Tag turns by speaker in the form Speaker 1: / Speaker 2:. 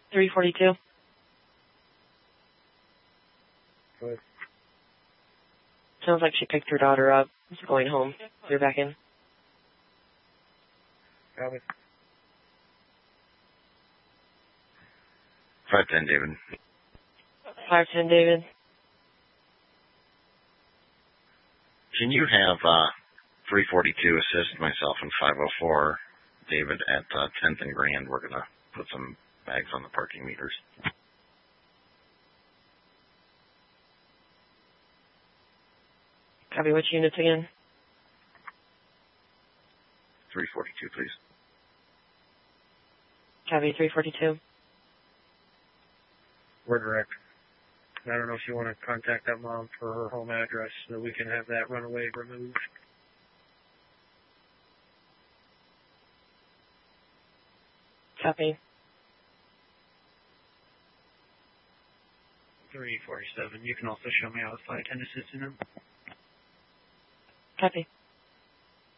Speaker 1: 342.
Speaker 2: Good.
Speaker 1: Sounds like she picked her daughter up. She's going home. You're back in.
Speaker 2: Copy.
Speaker 3: 510, David.
Speaker 1: 510, David.
Speaker 3: Can you have 342 assist myself and 504, David, at 10th and Grand? We're going to put some bags on the parking meters.
Speaker 1: Copy, which units again?
Speaker 3: 342, please.
Speaker 1: Copy, 342.
Speaker 2: We're direct. I don't know if you want to contact that mom for her home address so that we can have that runaway removed.
Speaker 1: Copy.
Speaker 2: 347. You can also show me how the 510 assisting him.
Speaker 1: Copy.